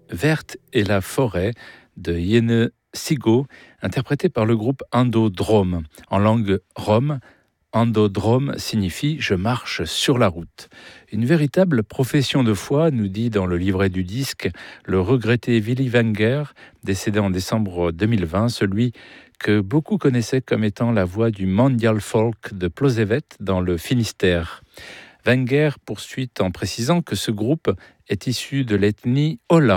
Verte et la forêt de Yene Sigo, interprété par le groupe Endodrome. En langue rome, Endodrome signifie « je marche sur la route ». Une véritable profession de foi, nous dit dans le livret du disque le regretté Willy Wenger, décédé en décembre 2020, celui que beaucoup connaissaient comme étant la voix du Mondial Folk de Plosevet dans le Finistère. Wenger poursuit en précisant que ce groupe est issu de l'ethnie Ola.